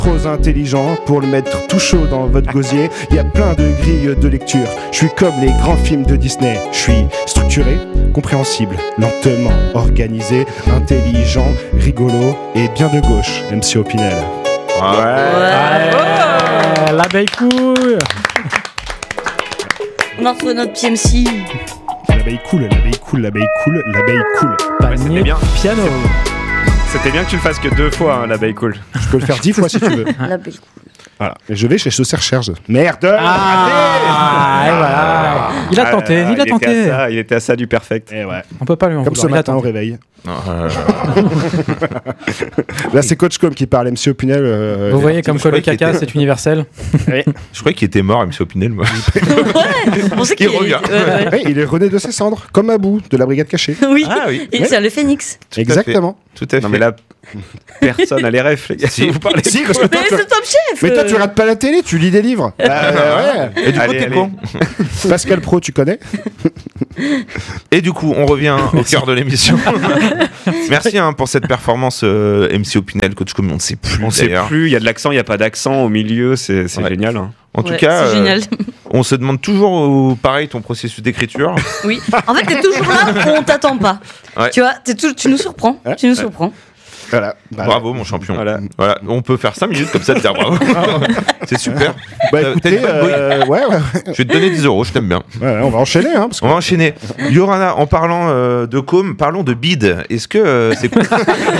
trop intelligent pour le mettre tout chaud dans votre gosier. Il y a plein de grilles de lecture. Je suis comme les grands films de Disney. Je suis structuré, compréhensible, lentement organisé, intelligent, rigolo et bien de gauche. MC Opinel. L'abeille cool. On a retrouvé notre PMC. L'abeille cool, l'abeille cool, l'abeille cool, l'abeille cool. Panier bien. piano. C'était bien que tu le fasses que 2 fois, hein, l'abeille cool. Je peux le faire 10 fois si tu veux. L'abeille cool. Voilà. Et je vais chez Chaussures Cherche. Merde. Et voilà. Il a tenté, il a tenté. Il était à ça du perfect. Et ouais. On peut pas lui en Comme ce vouloir. Il a matin au tenté. réveil. Là, c'est Coach Com qui parle, MC Opinel. Vous voyez comme je quoi le croyais qu'il caca était- c'est universel. Je croyais qu'il était mort, M. Opinel, moi. Ouais, on sait Il revient. Ouais, il est rené de ses cendres, comme Abou de la Brigade Cachée. Oui. Ah oui. Et c'est le phénix. Exactement. Tout à fait. Non, mais là, personne n'a les refs, les gars. Si. Vous parlez. Si, parce que toi, Mais tu... c'est Top Chef. Mais toi, tu rates pas la télé, tu lis des livres. Ouais. Et du coup, Allez, t'es allez. con. Pascal Pro, tu connais? Et du coup, on revient au cœur de l'émission. Merci pour cette performance, MC Opinel, Coach Com. On ne sait plus. On sait d'ailleurs. plus, il y a de l'accent, il n'y a pas d'accent au milieu, c'est Ouais. génial. Hein. En tout Ouais, cas, c'est génial. on se demande toujours, pareil, ton processus d'écriture. Oui. En fait, t'es toujours là où on t'attend pas. Ouais. Tu vois, tu nous surprends. Ouais. Tu nous surprends. Voilà. Bravo, mon champion. Voilà. Voilà. On peut faire 5 minutes comme ça de dire bravo. C'est super. Bah T'as écoutez, une bonne bouille. ouais, Je vais te donner 10 €, je t'aime bien. ouais, on va enchaîner, hein, parce que On va enchaîner. Yorana, en parlant de com, parlons de bide. Est-ce que c'est quoi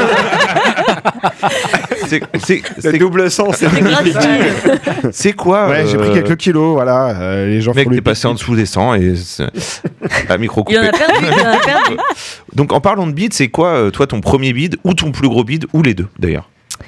Le double sens, c'est C'est gratuit. c'est quoi ouais, j'ai pris quelques kilos, voilà. Les gens Mec, font le t'es passé en dessous des 100 et à micro Il en coupé. a perdu. Il en a perdu. Donc en parlant de bide, c'est quoi toi ton premier bide ou ton plus gros bide ou les deux d'ailleurs?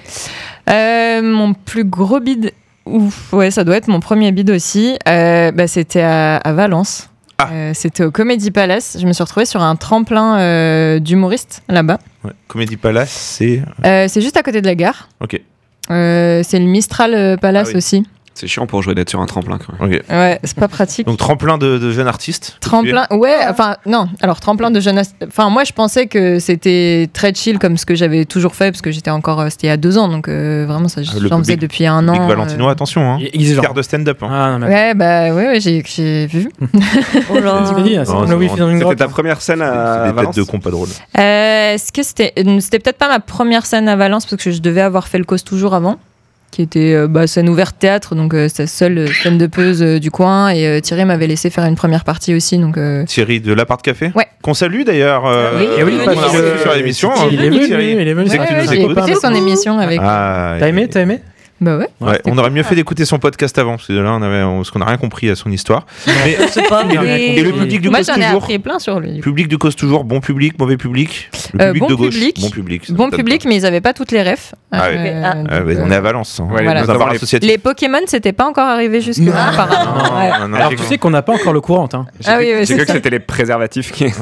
Mon plus gros bide, ouais, ça doit être mon premier bide aussi. C'était à Valence. Ah. C'était au Comedy Palace. Je me suis retrouvée sur un tremplin d'humoristes là-bas. Ouais. Comédie Palace, c'est C'est juste à côté de la gare. ok. C'est le Mistral Palace Ah oui. aussi. C'est chiant pour jouer d'être sur un tremplin. Quand même. Ok. Ouais, c'est pas pratique. Donc tremplin de jeunes artistes. Tremplin, ouais, enfin non, alors tremplin de jeune, enfin moi je pensais que c'était très chill comme ce que j'avais toujours fait parce que j'étais encore, c'était il y a 2 ans donc vraiment ça Le j'en faisais public- depuis un Big an. Valentino, attention, hein. Exigeant. Quart de stand-up. Hein. Ah non mais. Ouais bah ouais, j'ai vu. Oh là. Tu m'as dit, c'est Non, comme c'est le wifi dans une C'était grotte. ta première scène C'est à des Valence têtes de con pas drôles. Est-ce que c'était peut-être pas ma première scène à Valence parce que je devais avoir fait le cause toujours avant, qui était scène ouverte théâtre, donc c'était seule scène de peuse du coin et Thierry m'avait laissé faire une première partie aussi donc. Thierry de l'appart café. Ouais. Qu'on salue d'ailleurs. Oui, Et oui, il est parce on a venu. reçu sur l'émission. Il est venu, il est venu. C'est que tu nous j'ai écoutes. écouté son émission avec. Ah, T'as aimé, t'as aimé? Bah ouais. Ouais, on aurait mieux fait d'écouter son podcast avant, parce que là, parce qu'on n'a rien compris à son histoire. Mais Je sais pas. et le public du Moi cause j'en ai toujours. appris plein sur lui. Public du cause toujours, bon public, mauvais public. Le public Bon de gauche, public. bon public. ça Bon m'étonne public, mais ils avaient pas toutes les refs. Ah oui. On est à Valence. Hein. Ouais, Voilà. Dans un bar associatif. Les Pokémon, c'était pas encore arrivé jusque-là, apparemment. Ouais. Non, non, Alors j'ai tu sais qu'on n'a pas encore le courant, hein. Ah oui, oui, J'ai c'est cru que ça. c'était les préservatifs qui.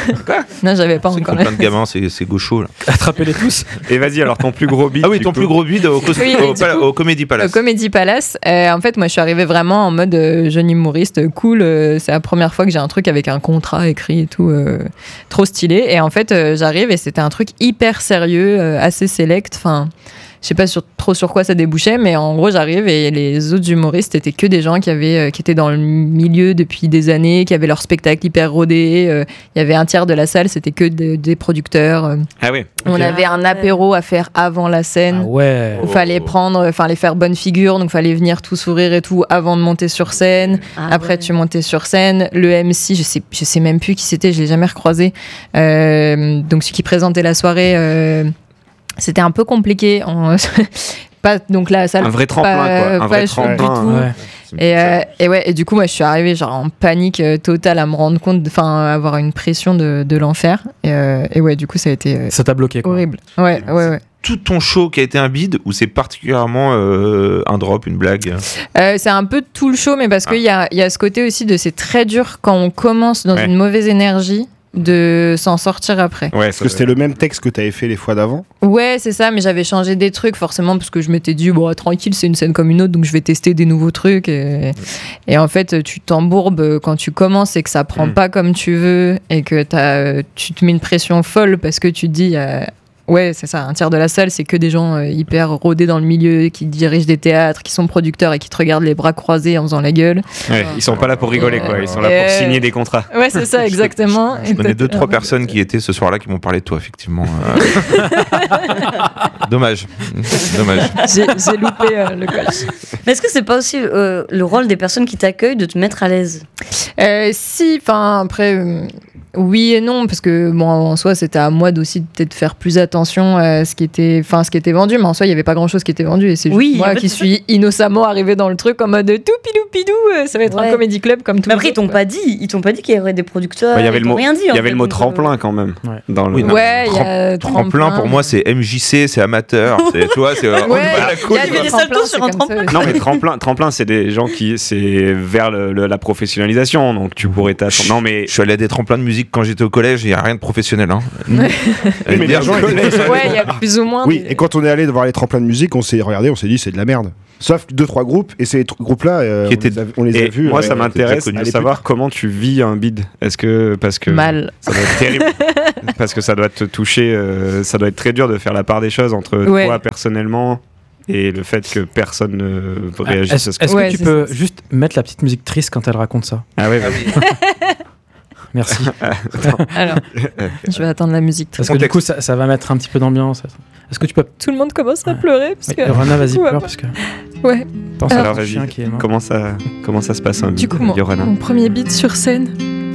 Non, j'avais pas c'est encore. plein de gamins, c'est gaucho là. Attrapez-les tous. Et vas-y, alors ton plus gros beat. Ah oui, du ton coup. plus gros bide au Oui, mais du coup, au Comedy Au Palace. Comedy Palace. En fait, moi, je suis arrivée vraiment en mode jeune humoriste, cool. C'est la première fois que j'ai un truc avec un contrat écrit et tout, trop stylé. Et en fait, j'arrive et c'était un truc hyper sérieux, assez select. Enfin, je sais pas trop sur quoi ça débouchait, mais en gros, j'arrive et les autres humoristes étaient que des gens qui étaient dans le milieu depuis des années, qui avaient leur spectacle hyper rodé. Il y avait un tiers de la salle, c'était que des producteurs. Ah oui. On Ok. avait un apéro à faire avant la scène. Ah ouais. Il fallait les faire bonne figure, donc fallait venir tout sourire et tout avant de monter sur scène. Après, tu montais sur scène. Le MC, je sais même plus qui c'était, je l'ai jamais recroisé. Donc, celui qui présentait la soirée, c'était un peu compliqué. Pas, donc la salle. Un vrai tremplin, quoi. Un pas vrai chaude du tremplin. tout. Ouais. Et du coup, moi, je suis arrivée genre en panique totale à me rendre compte, enfin, avoir une pression de l'enfer. Et ouais, du coup, ça a été Ça t'a bloqué quoi. horrible. Ouais. Tout ton show qui a été un bide ou c'est particulièrement un drop, une blague? C'est un peu tout le show, mais parce qu'il y a ce côté aussi de c'est très dur quand on commence dans Ouais. une mauvaise énergie de s'en sortir après. Ouais, Parce que c'était le même texte que tu avais fait les fois d'avant. Ouais, c'est ça, mais j'avais changé des trucs forcément parce que je m'étais dit, bon, tranquille, c'est une scène comme une autre, donc je vais tester des nouveaux trucs. Et en fait, tu t'embourbes quand tu commences et que ça prend pas comme tu veux et que tu te mets une pression folle parce que tu te dis, ouais, c'est ça. Un tiers de la salle, c'est que des gens hyper rodés dans le milieu, qui dirigent des théâtres, qui sont producteurs et qui te regardent les bras croisés en faisant la gueule. Ouais, ils sont pas là pour rigoler, quoi. Ils sont là pour signer des contrats. Ouais, c'est ça, exactement. Je connais 2-3 personnes qui étaient ce soir-là qui m'ont parlé de toi, effectivement. Dommage. J'ai loupé le coach. Mais est-ce que c'est pas aussi le rôle des personnes qui t'accueillent de te mettre à l'aise? Si, enfin, après... oui et non, parce que bon, en soi, c'était à moi aussi de peut-être faire plus attention à ce qui était vendu, mais en soi, il n'y avait pas grand-chose qui était vendu. Et c'est juste moi qui suis innocemment arrivé dans le truc en mode tout pidou, ça va être un comédie club comme tout. Mais après, ils t'ont pas dit qu'il y aurait des producteurs. Il y avait rien dit. Il y avait le mot tremplin quand même. Ouais. Dans le... il y a tremplin pour moi, c'est MJC, c'est amateur. Tu vois, c'est. Il y a des saltos sur un tremplin. Non, mais tremplin, c'est des gens qui c'est vers la professionnalisation, donc tu pourrais t'attendre. Non, mais je suis allé à des tremplins de musique quand j'étais au collège, il n'y a rien de professionnel. Hein. Mais les gens, il y a plus ou moins. Oui, et quand on est allé voir les tremplins de musique, on s'est regardé, on s'est dit c'est de la merde. Sauf 2-3 groupes, et ces groupes-là, on les a vus. Moi, ça m'intéresse de savoir comment tu vis un bide. Est-ce que mal, ça doit être terrible, parce que ça doit te toucher, ça doit être très dur de faire la part des choses entre toi personnellement et le fait que personne ne réagisse à ce que Est-ce que tu peux juste mettre la petite musique triste quand elle raconte ça? Ah ouais. Merci. Alors, je vais attendre la musique. Parce que du coup, ça va mettre un petit peu d'ambiance. Est-ce que tu peux... Tout le monde commence à pleurer parce que... Rana, vas-y, pleure parce que... Ouais. Pense à leur chien qui est mort. Comment ça se passe un du coup, mon premier beat sur scène.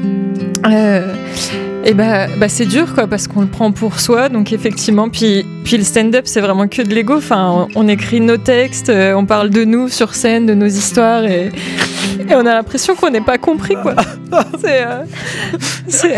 Et c'est dur quoi, parce qu'on le prend pour soi, donc effectivement, puis le stand-up c'est vraiment que de l'ego, enfin on écrit nos textes, on parle de nous sur scène, de nos histoires et on a l'impression qu'on n'est pas compris quoi. C'est...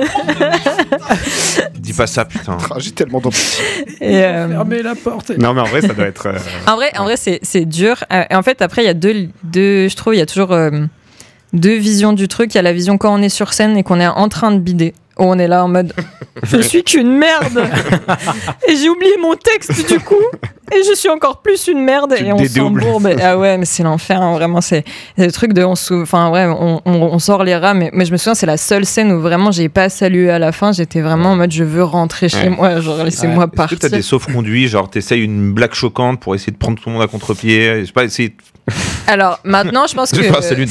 Dis pas ça putain. J'ai tellement d'empathie. Fermez la porte. Non mais en vrai ça doit être... En vrai c'est dur, et en fait après il y a deux je trouve il y a toujours... deux visions du truc. Il y a la vision quand on est sur scène et qu'on est en train de bider, où on est là en mode je suis qu'une merde et j'ai oublié mon texte du coup et je suis encore plus une merde et on s'embourbe. Ah ouais, mais c'est l'enfer hein, vraiment, c'est le truc de on sort les rats, mais je me souviens c'est la seule scène où vraiment j'ai pas salué à la fin, j'étais vraiment en mode je veux rentrer chez moi, genre laissez-moi partir. Est-ce que t'as des sauf-conduits, genre t'essayes une blague choquante pour essayer de prendre tout le monde à contre-pied, je sais pas, essayer. Alors maintenant je pense que salut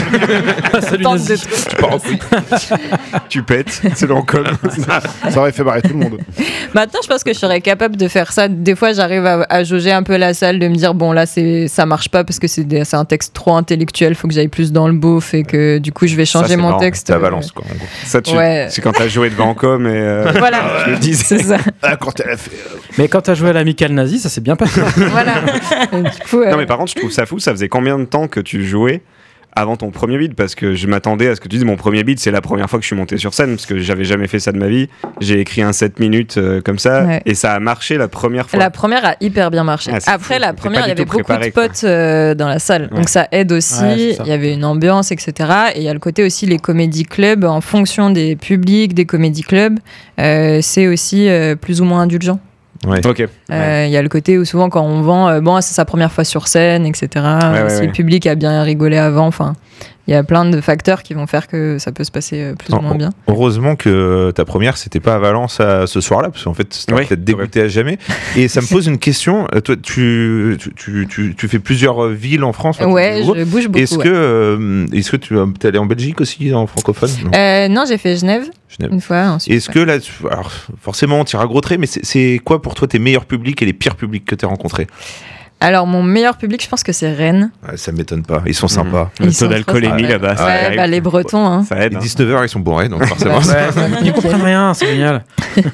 tu pètes, c'est dans le com. Ça aurait fait barrer tout le monde. Maintenant je pense que je serais capable de faire ça. Des fois j'arrive à jauger un peu la salle, de me dire bon là ça marche pas parce que c'est un texte trop intellectuel, faut que j'aille plus dans le beauf et que du coup je vais changer mon texte. Ça balance quoi en gros. Ça c'est quand t'as joué devant com et voilà, je le dis, c'est ça. Quand elle a fait mais quand t'as joué à l'amicale nazi, ça s'est bien passé. Voilà. Du coup, non mais par contre je trouve ça fou, ça faisait combien de temps que tu jouais avant ton premier beat? Parce que je m'attendais à ce que tu dises mon premier beat c'est la première fois que je suis monté sur scène, parce que j'avais jamais fait ça de ma vie. J'ai écrit un 7 minutes comme ça et ça a marché la première fois. La première a hyper bien marché. Après la première il y avait beaucoup de potes dans la salle, donc ça aide aussi. Il y avait une ambiance etc, et il y a le côté aussi les comédie clubs en fonction des publics des comédie clubs, c'est aussi plus ou moins indulgent. Ouais. Ok. Il y a le côté où souvent quand on vend, c'est sa première fois sur scène, etc. Si le public a bien rigolé avant, enfin, il y a plein de facteurs qui vont faire que ça peut se passer plus ou moins bien. Heureusement que ta première, c'était pas à Valence ce soir-là, parce qu'en fait, c'était peut-être dégoûté à jamais. Et ça me pose une question. Toi, tu fais plusieurs villes en France. Ouais, je bouge beaucoup. Est-ce que tu es allé en Belgique aussi, en francophone? Non, j'ai fait Genève. Une fois. Ensuite, est-ce que là, alors, forcément, on tire à gros traits, mais c'est quoi pour toi tes meilleurs publics et les pires publics que tu as rencontrés? Alors, mon meilleur public, je pense que c'est Rennes. Ouais, ça m'étonne pas, ils sont sympas. Le taux d'alcoolémie là-bas. Les Bretons. Hein. Ça aide. 19h, ils sont bourrés, donc forcément. Ils comprennent rien, c'est génial.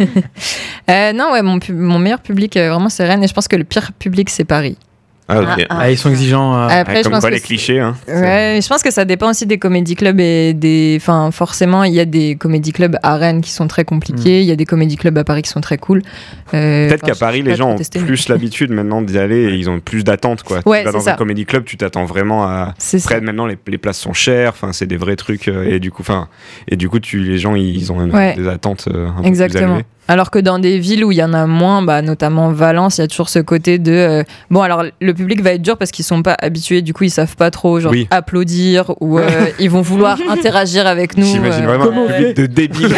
Non, mon meilleur public, vraiment, c'est Rennes. Et je pense que le pire public, c'est Paris. Ah, ok. Ils sont exigeants. Après, comme quoi les clichés. Hein. Ouais, je pense que ça dépend aussi des comédie clubs enfin, forcément, il y a des comédie clubs à Rennes qui sont très compliqués. Il y a des comédie clubs à Paris qui sont très cool. Peut-être qu'à Paris, les gens ont plus l'habitude maintenant d'y aller et ils ont plus d'attentes, quoi. Ouais, tu vas dans un comédie club, tu t'attends vraiment à. Après, maintenant, les places sont chères. Enfin, c'est des vrais trucs et du coup, les gens, ils ont des attentes un peu plus élevées. Alors que dans des villes où il y en a moins, notamment Valence, il y a toujours ce côté de alors le public va être dur parce qu'ils sont pas habitués, du coup ils savent pas trop applaudir ou ils vont vouloir interagir avec nous. J'imagine vraiment un public de débiles.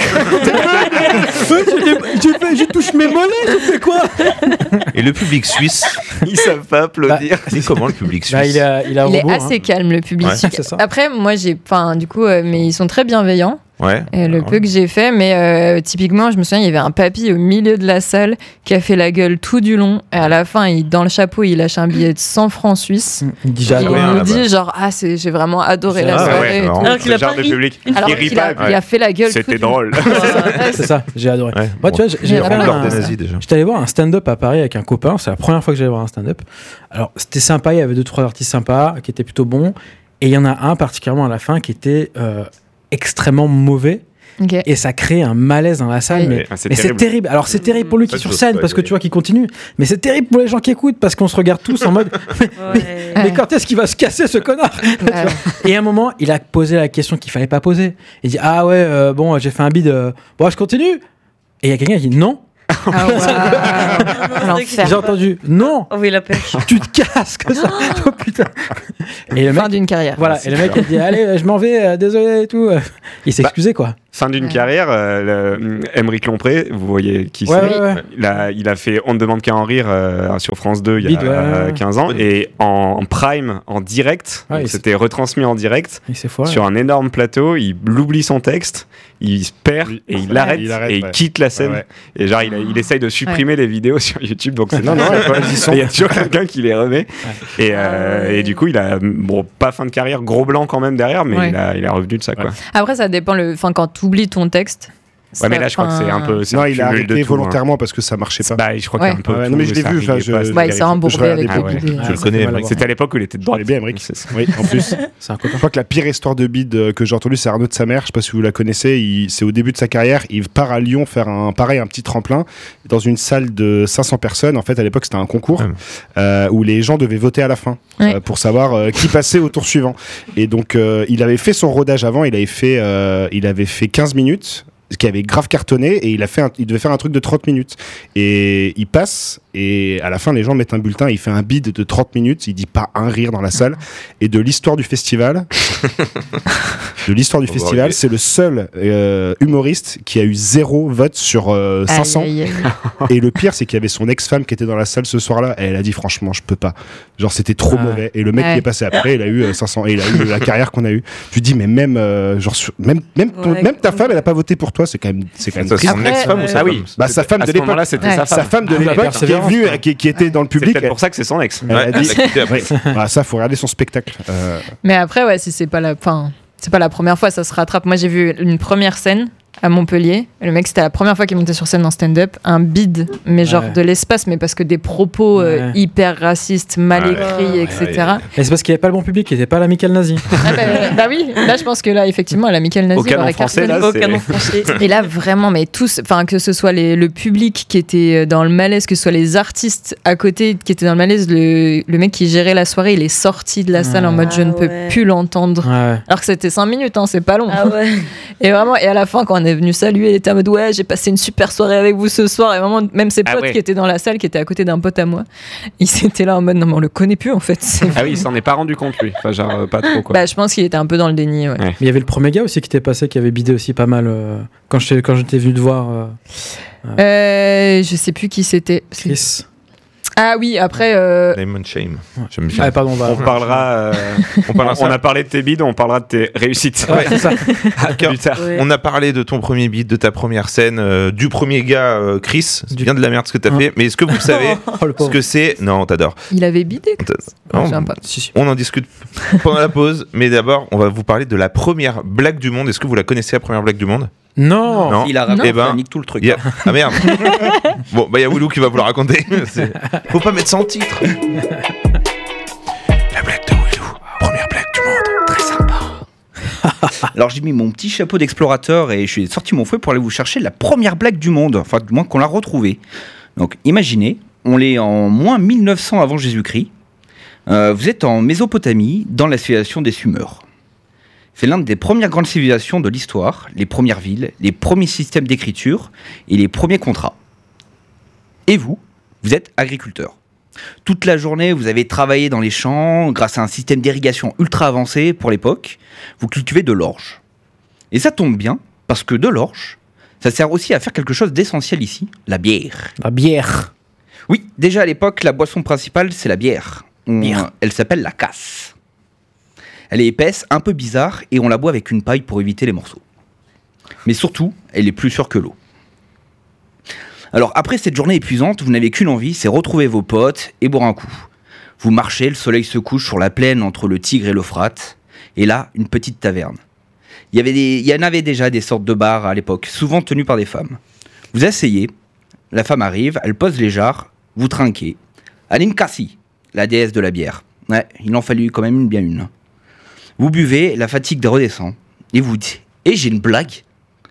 Je touche mes mollets, je fais quoi? Et le public suisse, ils savent pas applaudir. c'est comment le public suisse? il est assez calme, le public suisse. Après, moi mais ils sont très bienveillants. Ouais. Et le peu que j'ai fait, mais typiquement, je me souviens, il y avait un papy au milieu de la salle qui a fait la gueule tout du long. Et à la fin, dans le chapeau, il lâche un billet de 100 francs suisses. Il dit il nous dit j'ai vraiment adoré la soirée. Alors qu'il a pas ri. Il a fait la gueule. C'était drôle. C'est ça, j'ai adoré. Ouais. Moi, tu vois, j'étais allé voir un stand-up à Paris avec un copain. C'est la première fois que j'allais voir un stand-up. Alors, c'était sympa. Il y avait 2-3 artistes sympas qui étaient plutôt bons. Et il y en a un particulièrement à la fin qui était extrêmement mauvais. Okay. Et ça crée un malaise dans la salle, mais c'est terrible. Alors c'est terrible pour lui qui est sur scène parce que tu vois qu'il continue, mais c'est terrible pour les gens qui écoutent parce qu'on se regarde tous en mode mais quand est-ce qu'il va se casser ce connard? Et à un moment il a posé la question qu'il fallait pas poser. Il dit bon j'ai fait un bide, bon je continue. Et il y a quelqu'un qui dit non. J'ai entendu non. Oh oui, la pêche. Tu te casses que ça. Oh putain. Et le mec, fin d'une carrière. Voilà. Et le mec il dit allez, je m'en vais, désolé et tout. Il s'est excusé quoi. Fin d'une carrière, Aymeric Lompré, vous voyez qui c'est. Il a fait On ne demande qu'à en rire sur France 2 il y a 15 ans et en prime, en direct. C'était retransmis en direct sur un énorme plateau. Il oublie son texte, il se perd et il arrête et il quitte la scène. Et genre il essaye de supprimer les vidéos sur YouTube. Donc c'est il y a toujours quelqu'un qui les remet. Et du coup il a pas fin de carrière, gros blanc quand même derrière, mais il est revenu de ça quoi. Après ça dépend quand tu oublies ton texte. Ouais, mais là, je crois que c'est un peu. Non, il a arrêté volontairement parce que ça marchait pas. Bah, je crois qu'il y a un peu. Non, mais je l'ai vu. Il s'est embourbé avec les bidets. Je le connais, Aymeric. C'était à l'époque où il était de droite. bien, Aymeric. Oui, en plus. Je crois que la pire histoire de bide que j'ai entendue, c'est Arnaud de sa mère. Je sais pas si vous la connaissez. C'est au début de sa carrière. Il part à Lyon faire un petit tremplin dans une salle de 500 personnes. En fait, à l'époque, c'était un concours où les gens devaient voter à la fin pour savoir qui passait au tour suivant. Et donc, il avait fait son rodage avant. Il avait fait 15 minutes. Qui avait grave cartonné et il devait faire un truc de 30 minutes et il passe et à la fin les gens mettent un bulletin, il fait un bide de 30 minutes, il dit pas un rire dans la salle et de l'histoire du festival c'est le seul humoriste qui a eu 0 vote sur 500 et le pire c'est qu'il y avait son ex-femme qui était dans la salle ce soir-là et elle a dit franchement je peux pas, genre c'était trop mauvais et le mec qui est passé après il a eu 500 et il a eu la carrière qu'on a eu. Tu dis mais même ta femme elle a pas voté pour toi. C'est quand même triste. Son ex-femme ou sa femme? Sa femme de l'époque. C'était sa femme de l'époque qui est venue, qui était dans le public. C'est peut-être pour ça que c'est son ex. Elle a dit, ça, faut regarder son spectacle. Mais après, si c'est pas la première fois, ça se rattrape. Moi, j'ai vu une première scène à Montpellier. Le mec, c'était la première fois qu'il montait sur scène en stand-up. Un bide, mais genre de l'espace, mais parce que des propos hyper racistes, mal écrits, etc. Et c'est parce qu'il n'y avait pas le bon public, il n'était pas à l'amicale nazie. Bah oui, là je pense que là, effectivement, à l'amicale nazie, au canon français, Et là, vraiment, mais tous, que ce soit le public qui était dans le malaise, que ce soit les artistes à côté qui étaient dans le malaise, le mec qui gérait la soirée, il est sorti de la salle en mode je ne peux plus l'entendre. Alors que c'était 5 minutes, c'est pas long. Et vraiment, et à la fin, quand on est venu saluer, il était en mode j'ai passé une super soirée avec vous ce soir, et vraiment même ses potes qui étaient dans la salle, qui étaient à côté d'un pote à moi, ils étaient là en mode non mais on le connaît plus en fait. Il s'en est pas rendu compte lui, genre pas trop quoi. Je pense qu'il était un peu dans le déni. Mais il y avait le premier gars aussi qui était passé, qui avait bidé aussi pas mal quand j'étais venu te voir. Je sais plus qui c'était. Chris. Ah oui, après. Name and shame. J'aime bien. Pardon, on parlera. On a parlé de tes bides, on parlera de tes réussites. Ouais, c'est ça. Plus tard. On a parlé de ton premier bide, de ta première scène, du premier gars, Chris. C'est bien de la merde ce que t'as fait. Mais est-ce que vous savez ce que c'est? Non, t'adores. Il avait bidé. On en discute pendant la pause. Mais d'abord, on va vous parler de la première blague du monde. Est-ce que vous la connaissez, la première blague du monde? Non. Il a rappelé, nique tout le truc. Ah merde. Bon, il y a Willou qui va vous la raconter. Faut pas mettre ça en titre. La blague de Willou. Première blague du monde. Très sympa. Alors j'ai mis mon petit chapeau d'explorateur et je suis sorti mon fouet pour aller vous chercher la première blague du monde. Enfin, du moins qu'on l'a retrouvée. Donc imaginez, on est en moins 1900 avant Jésus-Christ. Vous êtes en Mésopotamie, dans la civilisation des Sumeurs. C'est l'une des premières grandes civilisations de l'histoire, les premières villes, les premiers systèmes d'écriture et les premiers contrats. Et vous êtes agriculteur. Toute la journée, vous avez travaillé dans les champs grâce à un système d'irrigation ultra avancé pour l'époque. Vous cultivez de l'orge. Et ça tombe bien, parce que de l'orge, ça sert aussi à faire quelque chose d'essentiel ici, la bière. La bière. Oui, déjà à l'époque, la boisson principale, c'est la bière. Elle s'appelle la casse. Elle est épaisse, un peu bizarre, et on la boit avec une paille pour éviter les morceaux. Mais surtout, elle est plus sûre que l'eau. Alors après cette journée épuisante, vous n'avez qu'une envie, c'est retrouver vos potes et boire un coup. Vous marchez, le soleil se couche sur la plaine entre le Tigre et l'Euphrate, et là, une petite taverne. Il y en avait déjà des sortes de bars à l'époque, souvent tenus par des femmes. Vous asseyez, la femme arrive, elle pose les jarres, vous trinquez. Aninkasi, la déesse de la bière. Ouais, il en fallut quand même bien une. Vous buvez, la fatigue redescend, et vous dites « Et j'ai une blague !»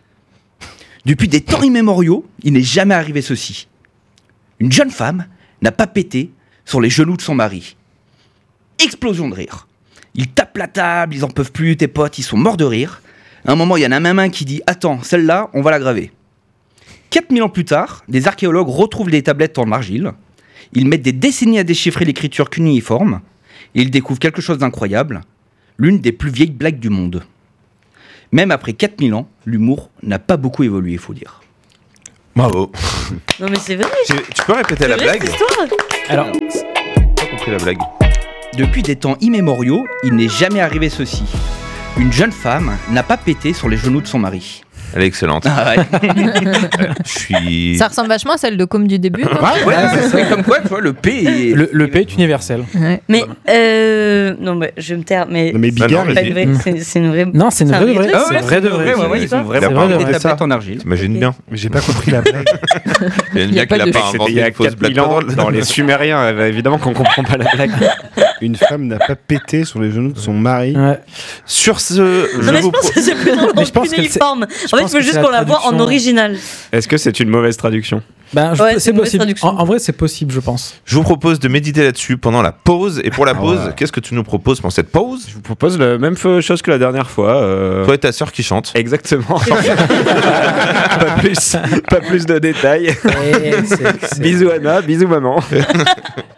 Depuis des temps immémoriaux, il n'est jamais arrivé ceci. Une jeune femme n'a pas pété sur les genoux de son mari. Explosion de rire. Ils tapent la table, ils en peuvent plus, tes potes, ils sont morts de rire. À un moment, il y en a même un qui dit « Attends, celle-là, on va la graver. » 4000 ans plus tard, des archéologues retrouvent les tablettes en argile. Ils mettent des décennies à déchiffrer l'écriture cunéiforme. Et ils découvrent quelque chose d'incroyable. L'une des plus vieilles blagues du monde. Même après 4000 ans, l'humour n'a pas beaucoup évolué, il faut dire. Bravo. Non mais c'est vrai. Tu peux répéter la blague ? Alors, J'ai pas compris la blague. Depuis des temps immémoriaux, il n'est jamais arrivé ceci. Une jeune femme n'a pas pété sur les genoux de son mari. Elle est excellente. Ah ouais. Je suis. Ça ressemble vachement à celle de Com du début. Ouais, c'est comme quoi, tu vois, le P est... le P est universel. Ouais. Mais non, mais je vais me taire. Mais Non, mais Bigard, c'est pas une vraie- c'est une vraie. Non, c'est une vraie de vraie. Ah ouais, C'est vrai de vrai. Ouais, ouais, ils ont vraiment C'est vrai de des vrai. tablettes en argile. T'imagines bien. Mais j'ai pas compris la blague. Il y a une Il y a gars qui pas l'a de- pas C'était inventé il y a une fausse 4000 blague. ans dans les Sumériens, évidemment qu'on comprend pas la blague. Une femme n'a pas pété sur les genoux de son mari. Ouais. Sur ce, Non, mais je pense que c'est plus dans Mais je pense le que uniforme. En fait, il pense faut que juste c'est qu'on la la voit en traduction. original. Est-ce que c'est une mauvaise traduction ? Ben, Ouais, c'est c'est une mauvaise possible. traduction. En vrai, c'est possible, je pense. je vous propose de méditer là-dessus pendant la pause. Et pour la pause, ouais. qu'est-ce que tu nous proposes pour cette pause ? Je vous propose la même chose que la dernière fois. Toi et ta sœur qui chantent. Exactement. pas plus de détails. Et c'est- Bisous Anna, bisous maman.